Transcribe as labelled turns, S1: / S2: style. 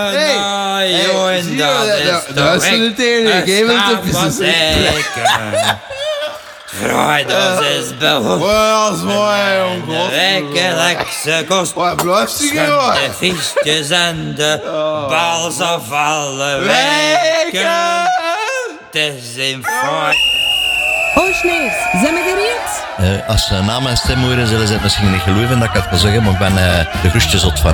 S1: Hey, jongen, dat is
S2: luister het tegen. Geef het even.
S1: Vrijdag is begonnen.
S2: Dat is mooi, jongen.
S1: Wekelijkse kost.
S2: Waar blijft hij, jongen?
S1: De fietsjes en de bal zal vallen weken. Het is in fijn.
S3: Oorsneers, zijn we gereed?
S4: Als ze na mijn stem horen, zullen ze het misschien niet geloven dat ik het wil zeggen, maar ik ben de groestjes zot van.